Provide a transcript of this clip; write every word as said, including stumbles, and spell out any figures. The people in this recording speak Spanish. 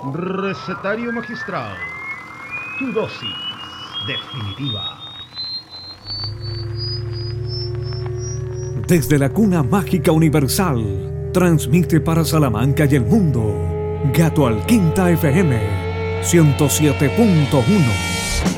Recetario magistral. Tu dosis definitiva. Desde la cuna mágica universal, transmite para Salamanca y el mundo, Gato Alquinta F M, ciento siete punto uno.